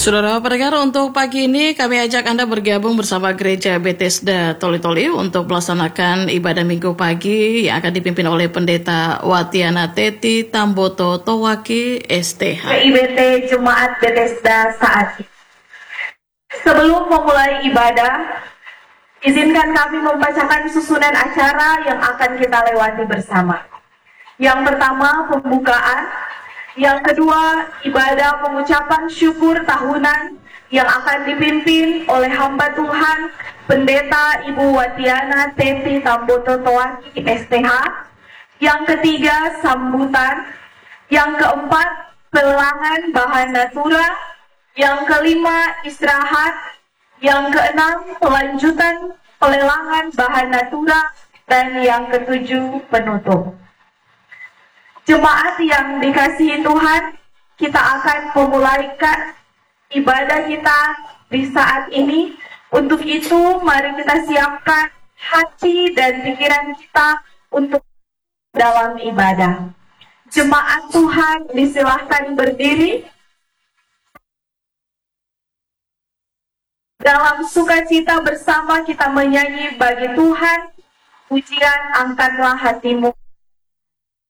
Saudara pendengar, untuk pagi ini kami ajak Anda bergabung bersama Gereja Bethesda Toli-Toli untuk melaksanakan ibadah minggu pagi yang akan dipimpin oleh Pendeta Watiana Teti Tamboto Towaki STH. IBT Jemaat Bethesda saat ini. Sebelum memulai ibadah, izinkan kami membacakan susunan acara yang akan kita lewati bersama. Yang pertama, pembukaan. Yang kedua, ibadah pengucapan syukur tahunan yang akan dipimpin oleh hamba Tuhan, Pendeta Ibu Watiana Teti Tamboto Towaki STH. Yang ketiga, sambutan. Yang keempat, pelelangan bahan natura. Yang kelima, istirahat. Yang keenam, pelanjutan pelelangan bahan natura. Dan yang ketujuh, penutup. Jemaat yang dikasihi Tuhan, kita akan memulaikan ibadah kita di saat ini. Untuk itu, mari kita siapkan hati dan pikiran kita untuk dalam ibadah. Jemaat Tuhan disilahkan berdiri. Dalam sukacita bersama kita menyanyi bagi Tuhan, pujian angkatlah hatimu.